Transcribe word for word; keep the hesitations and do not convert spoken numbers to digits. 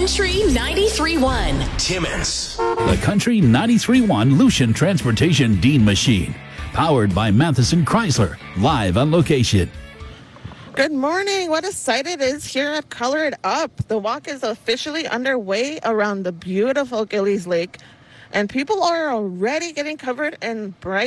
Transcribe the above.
Country ninety-three point one. Timmins. The Country ninety-three point one Lucian Transportation Dean Machine. Powered by Matheson Chrysler. Live on location. Good morning. What a sight it is here at Color It Up. The walk is officially underway around the beautiful Gillies Lake, and people are already getting covered in bright